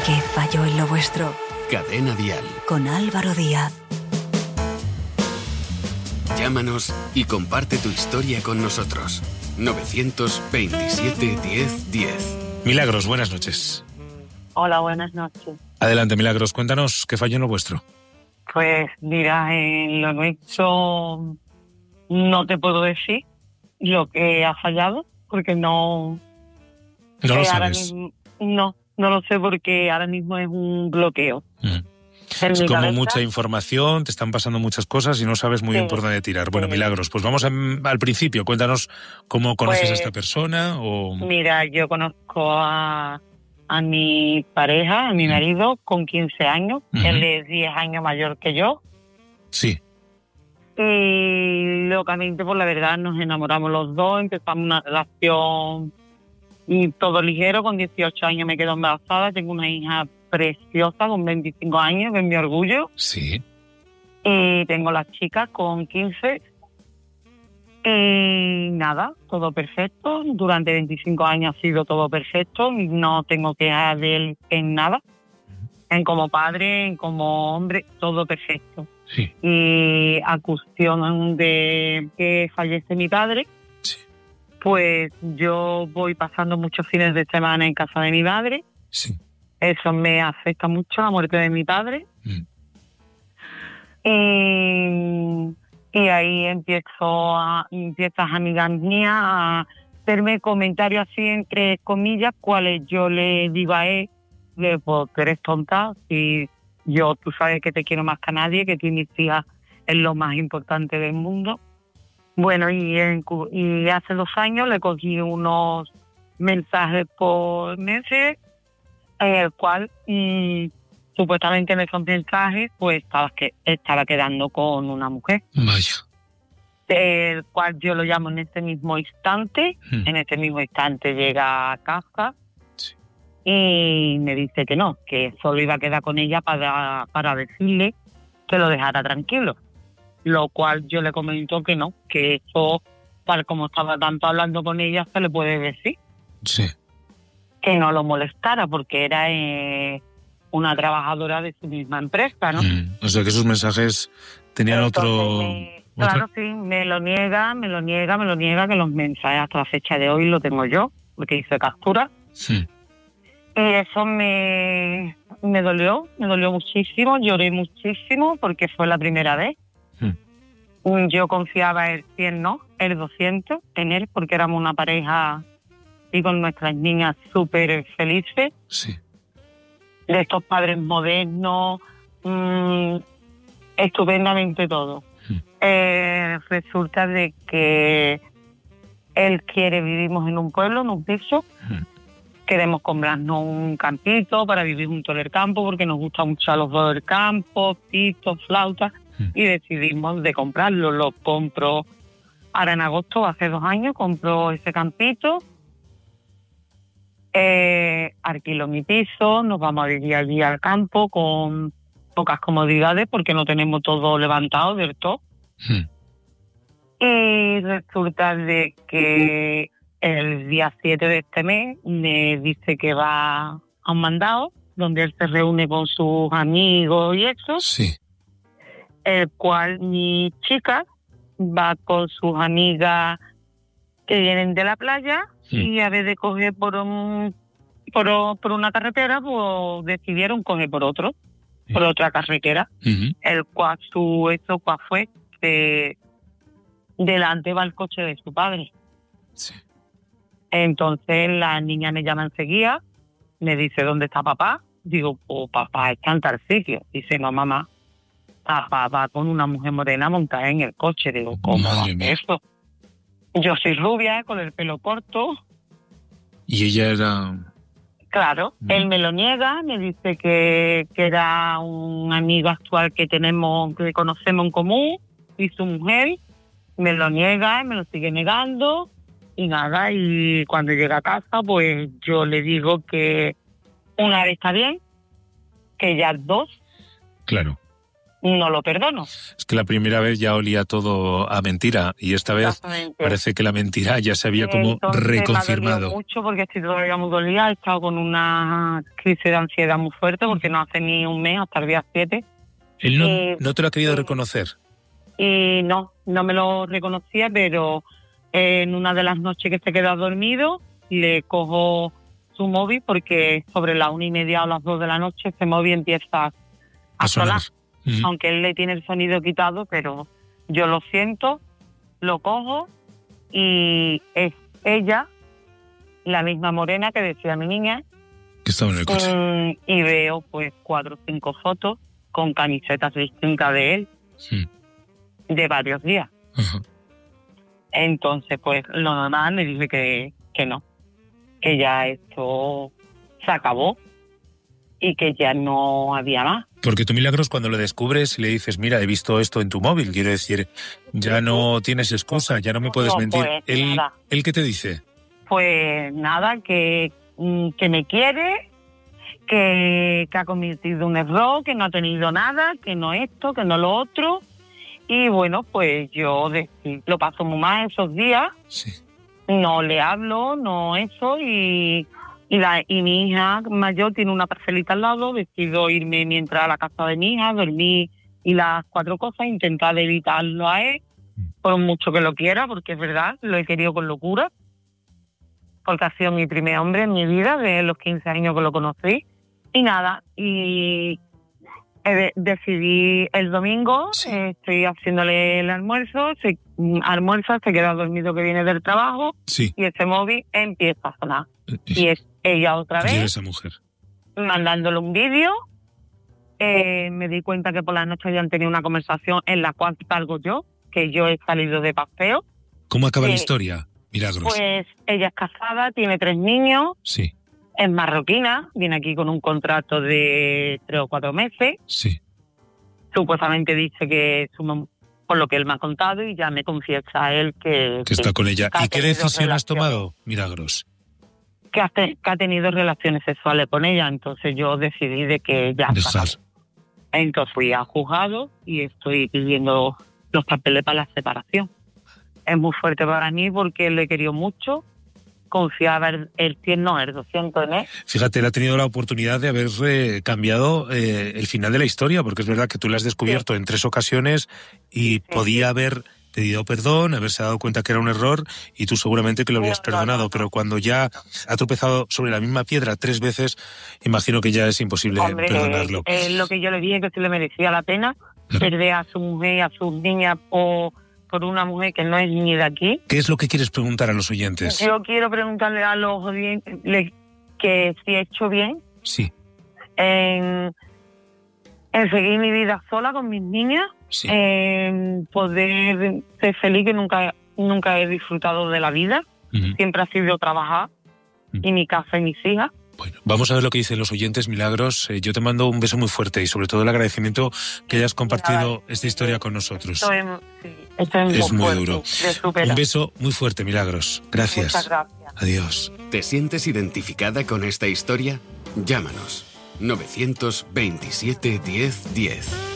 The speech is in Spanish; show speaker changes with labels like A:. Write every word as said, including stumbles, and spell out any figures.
A: ¿Qué falló en lo vuestro?
B: Cadena Dial.
A: Con Álvaro Díaz.
B: Llámanos y comparte tu historia con nosotros. novecientos veintisiete diez diez.
C: Milagros, buenas noches.
D: Hola, buenas noches.
C: Adelante, Milagros, cuéntanos qué falló en lo vuestro.
D: Pues mira, en lo nuestro no te puedo decir lo que ha fallado, porque no...
C: No lo
D: eh, ahora
C: sabes.
D: mismo- no, no lo sé porque ahora mismo es un bloqueo.
C: Mm.
D: En
C: Es
D: mi
C: como
D: cabeza.
C: mucha información, te están pasando muchas cosas y no sabes muy bien
D: Sí.
C: por dónde tirar. Bueno,
D: Sí.
C: Milagros, pues vamos a- al principio. Cuéntanos cómo conoces
D: Pues,
C: a esta persona o...
D: Mira, yo conozco a, a mi pareja, a mi marido, con quince años.
C: Ujú.
D: Él es diez años mayor que yo.
C: Sí.
D: Y locamente, por la verdad, nos enamoramos los dos, empezamos una relación y todo ligero. Con dieciocho años me quedo embarazada, tengo una hija preciosa con veinticinco años, que es mi orgullo.
C: Sí.
D: Y tengo las chicas con quince. Y nada, todo perfecto. Durante veinticinco años ha sido todo perfecto. No tengo quejas de él en nada. En como padre, en como hombre, todo perfecto.
C: Sí.
D: Y a cuestión de que fallece mi padre,
C: Sí.
D: pues yo voy pasando muchos fines de semana en casa de mi madre.
C: Sí.
D: Eso me afecta mucho, la muerte de mi padre.
C: Mm.
D: Y, y ahí empiezo a, empiezas amigas mías a hacerme comentarios así entre comillas, cuales yo le digo a él, le pues tú eres tonta, si yo, tú sabes que te quiero más que a nadie, que tú y mis hijas es lo más importante del mundo. Bueno, y, en, cu- y hace dos años le cogí unos mensajes por Messenger, en el cual mm, supuestamente en esos mensajes pues estaba, que, estaba quedando con una mujer,
C: Vaya.
D: el cual yo lo llamo en este mismo instante.
C: Mm.
D: En este mismo instante llega a casa
C: Sí.
D: y me dice que no, que solo iba a quedar con ella para, para decirle que lo dejara tranquilo. Lo cual yo le comento que no, que eso, tal como estaba tanto hablando con ella, se le puede decir
C: Sí.
D: que no lo molestara, porque era eh, una trabajadora de su misma empresa, ¿no?
C: Mm. O sea que esos mensajes tenían
D: Entonces,
C: otro...
D: me-
C: otra-
D: claro, sí, me lo niega, me lo niega, me lo niega, que los mensajes hasta la fecha de hoy lo tengo yo, porque hice captura.
C: Sí.
D: Y eso me, me dolió, me dolió muchísimo, lloré muchísimo, porque fue la primera vez.
C: Mm.
D: Yo confiaba el cien, no, el doscientos en él, porque éramos una pareja y con nuestras niñas súper felices,
C: Sí.
D: de estos padres modernos, mmm, estupendamente todo.
C: Mm.
D: Eh, resulta de que él quiere, vivimos en un pueblo, en un piso,
C: Mm.
D: queremos comprarnos un campito para vivir junto al campo, porque nos gusta mucho a los dos el campo, pitos, flautas,
C: Mm.
D: y decidimos de comprarlo. Lo compro ahora en agosto, hace dos años, compro ese campito, eh, alquilo mi piso, nos vamos a vivir al día al campo con pocas comodidades porque no tenemos todo levantado del todo.
C: Mm.
D: Y resulta de que el día siete de este mes me dice que va a un mandado donde él se reúne con sus amigos y eso,
C: Sí.
D: el cual mi chica va con sus amigas que vienen de la playa
C: Sí.
D: y a vez de coger por un por, o- por una carretera, pues decidieron coger por otro,
C: Sí.
D: por otra carretera,
C: Ujú.
D: el cual su eso cual fue que delante va el coche de su padre.
C: Sí.
D: Entonces la niña me llama enseguida, me dice ¿dónde está papá? Digo, pues papá está en tal sitio. Dice, no mamá, papá va con una mujer morena montada en el coche. Digo, ¿cómo va a
C: Madre
D: ser
C: mía.
D: eso? Yo soy rubia, con el pelo corto.
C: Y ella era...
D: Claro,
C: Mm.
D: él me lo niega, me dice que, que era un amigo actual que tenemos, que conocemos en común, y su mujer me lo niega, me lo sigue negando, y nada, y cuando llega a casa, pues yo le digo que una vez está bien, que ya dos,
C: Claro.
D: no lo perdono.
C: Es que la primera vez ya olía todo a mentira y esta vez parece que la mentira ya se había como
D: Entonces,
C: reconfirmado.
D: Me ha dolido mucho porque estoy todavía muy dolida, he estado con una crisis de ansiedad muy fuerte porque no hace ni un mes, hasta el día siete.
C: ¿Él no,
D: Eh,
C: no te lo ha querido
D: eh,
C: reconocer?
D: Y no, no me lo reconocía, pero en una de las noches que se queda dormido, le cojo su móvil porque sobre la una y media o las dos de la noche ese móvil empieza a,
C: A sonar.
D: sonar.
C: Ujú.
D: Aunque él le tiene el sonido quitado, pero yo lo siento, lo cojo y es ella, la misma morena que decía mi niña,
C: Que estaba en el coche.
D: mm, y veo pues cuatro o cinco fotos con camisetas distintas de él
C: Sí.
D: de varios días.
C: Ajá.
D: Entonces, pues lo normal me dice que, que no, que ya esto se acabó y que ya no había más.
C: Porque tú, Milagros, cuando lo descubres y le dices, mira, he visto esto en tu móvil, quiero decir, ya no tienes excusa, ya no me puedes
D: No,
C: mentir.
D: pues,
C: ¿Él,
D: nada.
C: ¿Él qué te dice?
D: Pues nada, que, mm, que me quiere, que, que ha cometido un error, que no ha tenido nada, que no esto, que no lo otro. Y bueno, pues yo de- lo paso muy mal esos días,
C: Sí.
D: no le hablo, no eso, y, y, la, y mi hija mayor tiene una parcelita al lado, decido irme mientras a la casa de mi hija, dormir y las cuatro cosas, intentar evitarlo a él, por mucho que lo quiera, porque es verdad, lo he querido con locura, porque ha sido mi primer hombre en mi vida, de los quince años que lo conocí, y nada, y eh, decidí el domingo,
C: Sí.
D: eh, estoy haciéndole el almuerzo, se mm, almuerza, se queda dormido que viene del trabajo,
C: Sí.
D: y ese móvil empieza a sonar.
C: Y
D: Y es ella otra
C: era
D: vez,
C: esa mujer.
D: mandándole un vídeo. Eh, me di cuenta que por la noche habían tenido una conversación en la cual salgo yo, que yo he salido de paseo.
C: ¿Cómo acaba la
D: Eh,
C: historia, Milagros?
D: Pues ella es casada, tiene tres niños,
C: Sí,
D: es marroquina, viene aquí con un contrato de tres o cuatro meses.
C: sí.
D: Supuestamente dice que, su mam- por lo que él me ha contado, y ya me confiesa él que,
C: Que está con ella.
D: que ha
C: ¿Y qué
D: tenido
C: decisión has
D: relaciones.
C: tomado, Milagros?
D: que, ha te- que ha tenido relaciones sexuales con ella. Entonces yo decidí de que ya se
C: Dejar.
D: acabó. Entonces fui a juzgado y estoy pidiendo los papeles para la separación. Es muy fuerte para mí porque le he querido mucho, confiaba el, el cien, no, el doscientos en él.
C: Fíjate, él ha tenido la oportunidad de haber eh, cambiado eh, el final de la historia, porque es verdad que tú le has descubierto en tres ocasiones y podía haber pedido perdón, haberse dado cuenta que era un error y tú seguramente que lo habrías
D: No, no,
C: perdonado,
D: no, no.
C: pero cuando ya ha tropezado sobre la misma piedra tres veces, imagino que ya es imposible
D: Hombre,
C: perdonarlo.
D: eh, eh, lo que yo le dije que si le merecía la pena
C: Claro.
D: perder a su mujer, a sus niñas o por una mujer que no es ni de aquí.
C: ¿Qué es lo que quieres preguntar a los oyentes?
D: Yo quiero preguntarle a los oyentes le- que si he hecho bien
C: Sí,
D: en, en seguir mi vida sola con mis niñas,
C: sí.
D: en poder ser feliz, que nunca, nunca he disfrutado de la vida,
C: Ujú.
D: siempre ha sido trabajar,
C: Mm.
D: y mi casa y mis hijas.
C: Bueno, vamos a ver lo que dicen los oyentes, Milagros. Eh, yo te mando un beso muy fuerte y sobre todo el agradecimiento que hayas compartido esta historia con nosotros.
D: Esto es, sí, esto es,
C: Es muy
D: fuerte
C: duro.
D: de superar.
C: Un beso muy fuerte, Milagros. Gracias.
D: Muchas gracias.
C: Adiós.
B: ¿Te sientes identificada con esta historia? Llámanos. novecientos veintisiete diez diez.